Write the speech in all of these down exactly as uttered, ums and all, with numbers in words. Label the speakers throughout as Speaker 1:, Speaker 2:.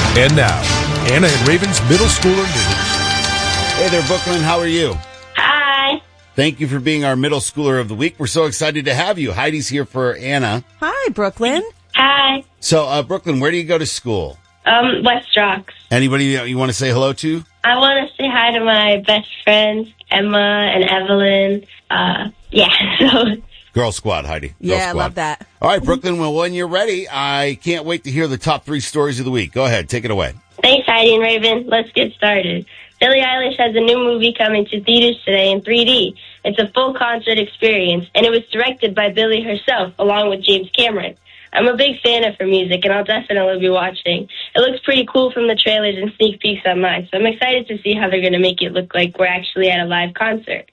Speaker 1: And now, Anna and Raven's Middle Schooler News.
Speaker 2: Hey there, Brooklyn. How are you?
Speaker 3: Hi.
Speaker 2: Thank you for being our Middle Schooler of the Week. We're so excited to have you. Heidi's here for Anna.
Speaker 4: Hi, Brooklyn.
Speaker 3: Hi.
Speaker 2: So, uh, Brooklyn, where do you go to school?
Speaker 3: Um, West Rocks.
Speaker 2: Anybody you want to say hello to?
Speaker 3: I want to say hi to my best friends, Emma and Evelyn. Uh, yeah, so...
Speaker 2: Girl Squad, Heidi. Girl
Speaker 4: Yeah,
Speaker 2: Squad.
Speaker 4: I love that.
Speaker 2: All right, Brooklyn, well, when you're ready, I can't wait to hear the top three stories of the week. Go ahead, take it away.
Speaker 3: Thanks, Heidi and Raven. Let's get started. Billie Eilish has a new movie coming to theaters today in three D. It's a full concert experience, and it was directed by Billie herself, along with James Cameron. I'm a big fan of her music, and I'll definitely be watching. It looks pretty cool from the trailers and sneak peeks online, so I'm excited to see how they're going to make it look like we're actually at a live concert.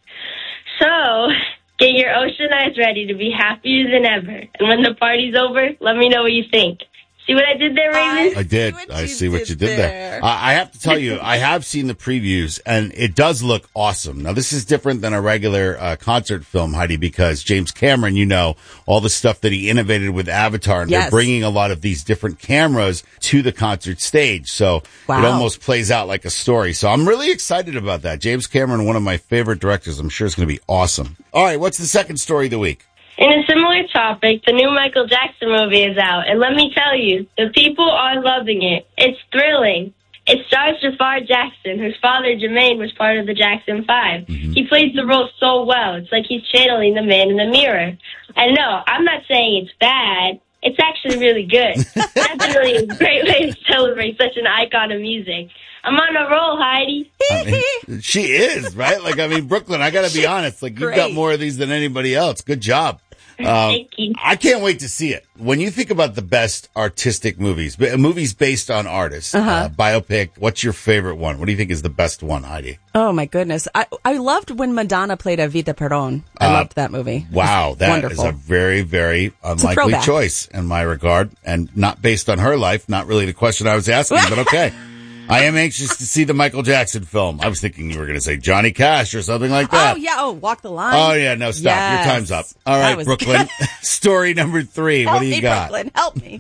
Speaker 3: So... get your ocean eyes ready to be happier than ever. And when the party's over, let me know what you think. See what I did there, Raven?
Speaker 2: I did.
Speaker 4: what
Speaker 2: I
Speaker 4: you
Speaker 2: see what
Speaker 4: did
Speaker 2: you did there.
Speaker 4: there.
Speaker 2: Uh, I have to tell you, I have seen the previews, and it does look awesome. Now, this is different than a regular uh, concert film, Heidi, because James Cameron, you know, all the stuff that he innovated with Avatar, and
Speaker 4: Yes.
Speaker 2: they're bringing a lot of these different cameras to the concert stage. So
Speaker 4: Wow.
Speaker 2: it almost plays out like a story. So I'm really excited about that. James Cameron, one of my favorite directors. I'm sure it's going to be awesome. All right, what's the second story of the week?
Speaker 3: In a similar topic, the new Michael Jackson movie is out. And let me tell you, the people are loving it. It's thrilling. It stars Jafar Jackson, whose father, Jermaine, was part of the Jackson Five. Mm-hmm. He plays the role so well. It's like he's channeling the man in the mirror. And no, I'm not saying it's bad. It's actually really good. Definitely a great way to celebrate such an icon of music. I'm on a roll, Heidi.
Speaker 2: I mean, she is, right? Like, I mean, Brooklyn, I got to be honest. Like, you've got
Speaker 4: Great.
Speaker 2: more of these than anybody else. Good job. Um,
Speaker 3: Thank you.
Speaker 2: I can't wait to see it. When you think about the best artistic movies, b- movies based on artists,
Speaker 4: Uh-huh.
Speaker 2: uh, biopic, what's your favorite one? What do you think is the best one, Heidi?
Speaker 4: Oh, my goodness. I, I loved when Madonna played Evita Peron. I
Speaker 2: Uh,
Speaker 4: loved that movie.
Speaker 2: Wow, that
Speaker 4: Wonderful.
Speaker 2: is a very, very unlikely
Speaker 4: throwback.
Speaker 2: choice in my regard, and not based on her life. Not really the question I was asking, but okay. I am anxious to see the Michael Jackson film. I was thinking you were going to say Johnny Cash or something like that.
Speaker 4: Oh, yeah. Oh, Walk the Line.
Speaker 2: Oh, yeah, no, stop.
Speaker 4: Yes.
Speaker 2: Your time's up. All
Speaker 4: That
Speaker 2: right,
Speaker 4: was-
Speaker 2: Brooklyn. Story number three.
Speaker 4: Help
Speaker 2: What do you
Speaker 4: me,
Speaker 2: got?
Speaker 4: Brooklyn. Help me.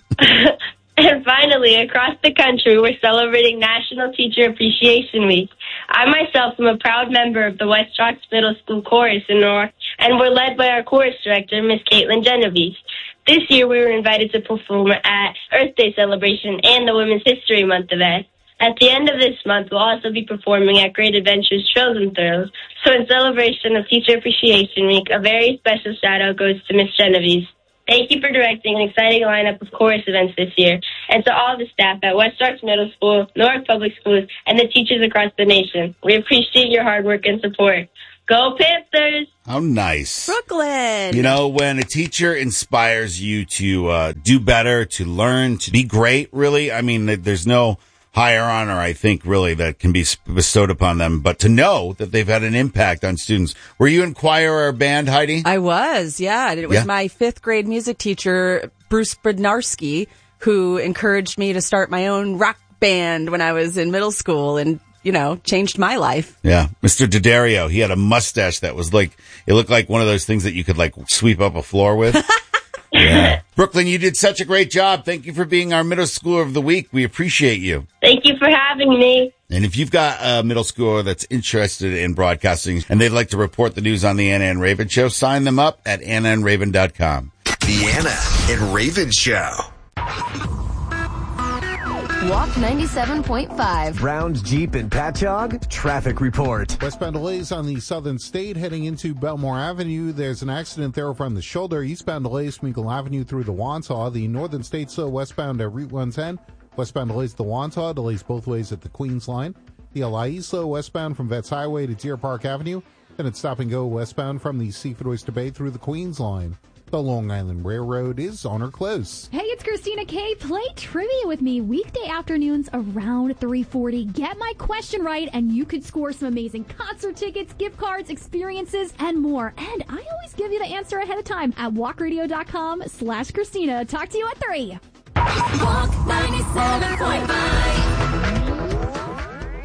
Speaker 3: And finally, across the country, we're celebrating National Teacher Appreciation Week. I myself am a proud member of the West Rocks Middle School Chorus in North, and we're led by our chorus director, Miss Caitlin Genovese. This year, we were invited to perform at Earth Day celebration and the Women's History Month event. At the end of this month, we'll also be performing at Great Adventures Trails and Thrills. So in celebration of Teacher Appreciation Week, a very special shout-out goes to Miss Genovese. Thank you for directing an exciting lineup of chorus events this year, and to all the staff at West Rocks Middle School, Newark Public Schools, and the teachers across the nation. We appreciate your hard work and support. Go Panthers!
Speaker 2: How nice.
Speaker 4: Brooklyn.
Speaker 2: You know, when a teacher inspires you to uh, do better, to learn, to be great, really, I mean, th- there's no higher honor, I think, really, that can be bestowed upon them. But to know that they've had an impact on students. Were you in choir or band, Heidi?
Speaker 4: I was, yeah. It was
Speaker 2: Yeah.
Speaker 4: my fifth grade music teacher, Bruce Bednarski, who encouraged me to start my own rock band when I was in middle school and, you know, changed my life.
Speaker 2: Yeah. Mister D'Addario, he had a mustache that was like, it looked like one of those things that you could like sweep up a floor with. Yeah. Brooklyn, you did such a great job. Thank you for being our middle schooler of the week. We appreciate you.
Speaker 3: Thank you for having me.
Speaker 2: And if you've got a middle schooler that's interested in broadcasting and they'd like to report the news on the Anna and Raven Show, sign them up at anna and raven dot com.
Speaker 5: The Anna and Raven Show.
Speaker 6: Walk ninety-seven point five.
Speaker 7: Browns Jeep and Patchogue traffic report.
Speaker 8: Westbound delays on the Southern State heading into Belmore Avenue. There's an accident there from the shoulder. Eastbound delays Smeagol Avenue through the Wantaw. The Northern State still westbound at Route one ten. Westbound delays at the Wantaw. Delays both ways at the Queens line. The L I E slow westbound from Vets Highway to Deer Park Avenue. Then it's stop and go westbound from the Seafood Oyster Bay through the Queens line. The Long Island Railroad is on or close.
Speaker 9: Hey, it's Christina K. Play trivia with me weekday afternoons around three forty. Get my question right, and you could score some amazing concert tickets, gift cards, experiences, and more. And I always give you the answer ahead of time at walkradio.com slash Christina. Talk to you at three.
Speaker 6: Walk ninety-seven point five.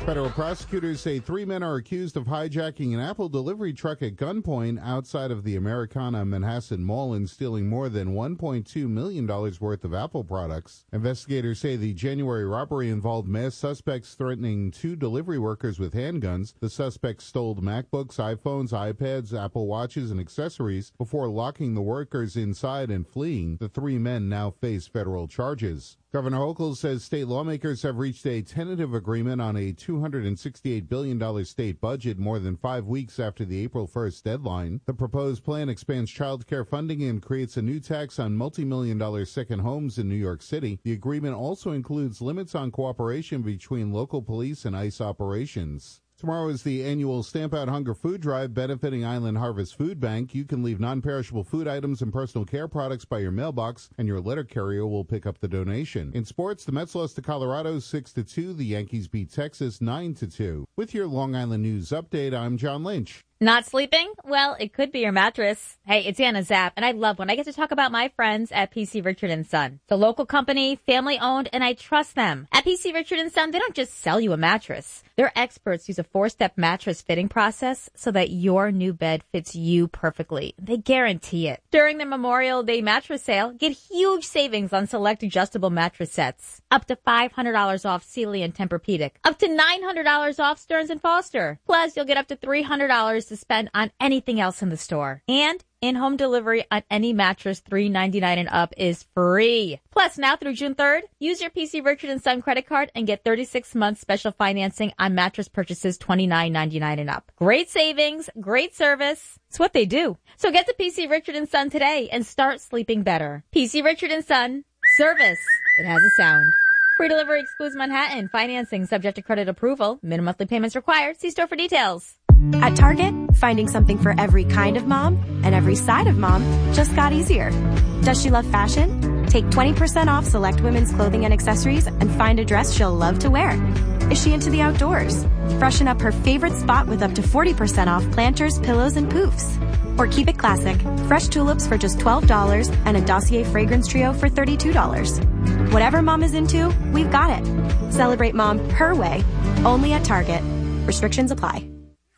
Speaker 8: Federal prosecutors say three men are accused of hijacking an Apple delivery truck at gunpoint outside of the Americana Manhasset Mall and stealing more than one point two million dollars worth of Apple products. Investigators say the January robbery involved masked suspects threatening two delivery workers with handguns. The suspects stole MacBooks, iPhones, iPads, Apple Watches, and accessories before locking the workers inside and fleeing. The three men now face federal charges. Governor Hochul says state lawmakers have reached a tentative agreement on a two hundred sixty-eight billion dollars state budget more than five weeks after the April first deadline. The proposed plan expands child care funding and creates a new tax on multi-million dollar second homes in New York City. The agreement also includes limits on cooperation between local police and ICE operations. Tomorrow is the annual Stamp Out Hunger Food Drive benefiting Island Harvest Food Bank. You can leave non-perishable food items and personal care products by your mailbox, and your letter carrier will pick up the donation. In sports, the Mets lost to Colorado six to two. The Yankees beat Texas nine to two. With your Long Island News update, I'm John Lynch.
Speaker 10: Not sleeping? Well, it could be your mattress. Hey, it's Anna Zapp, and I love when I get to talk about my friends at P C Richard and Son. The local company, family-owned, and I trust them. At P C Richard and Son, they don't just sell you a mattress. Their experts use a four-step mattress fitting process so that your new bed fits you perfectly. They guarantee it. During their Memorial Day mattress sale, get huge savings on select adjustable mattress sets. Up to five hundred dollars off Sealy and Tempur-Pedic. Up to nine hundred dollars off Stearns and Foster. Plus, you'll get up to three hundred dollars to spend on anything else in the store. And in-home delivery on any mattress three ninety-nine and up is free. Plus, now through June third, use your P C Richard and Son credit card and get thirty-six months special financing on mattress purchases twenty-nine ninety-nine and up. Great savings, great service. It's what they do. So get to P C Richard and Son today and start sleeping better. P C Richard and Son. Service. It has a sound. Free delivery excludes Manhattan. Financing subject to credit approval. Minimum monthly payments required. See store for details.
Speaker 11: At Target, finding something for every kind of mom and every side of mom just got easier. Does she love fashion? Take twenty percent off select women's clothing and accessories and find a dress she'll love to wear. Is she into the outdoors? Freshen up her favorite spot with up to forty percent off planters, pillows, and poofs. Or keep it classic. Fresh tulips for just twelve dollars and a Dossier fragrance trio for thirty-two dollars. Whatever mom is into, we've got it. Celebrate mom her way. Only at Target. Restrictions apply.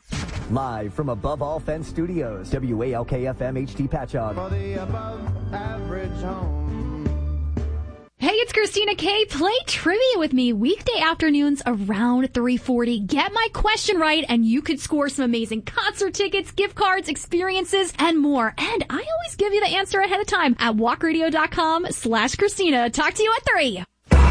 Speaker 7: Live from Above All Fence Studios, W A L K F M H D Patchogue.
Speaker 12: For the above average home.
Speaker 9: Hey, it's Christina K. Play trivia with me weekday afternoons around three forty. Get my question right, and you could score some amazing concert tickets, gift cards, experiences, and more. And I always give you the answer ahead of time at walkradio.com slash Christina. Talk to you at three.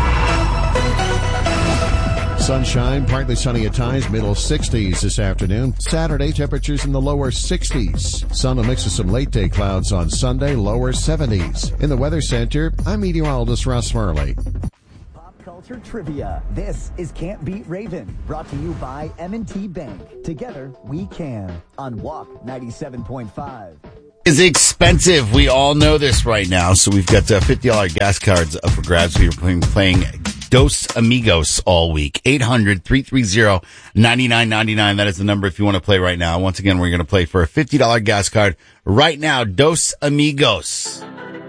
Speaker 13: Sunshine, partly sunny at times, middle sixties this afternoon. Saturday, temperatures in the lower sixties. Sun will mix with some late-day clouds on Sunday, lower seventies. In the Weather Center, I'm meteorologist Russ Murley.
Speaker 14: Pop Culture Trivia. This is Can't Beat Raven, brought to you by M and T Bank. Together, we can. On Walk ninety-seven point five.
Speaker 2: Is expensive. We all know this right now. So we've got uh, fifty dollars gas cards up for grabs. We were playing, playing Dos Amigos all week. eight hundred, three three zero, nine nine nine nine. That is the number if you want to play right now. Once again, we're going to play for a fifty dollars gas card right now. Dos Amigos.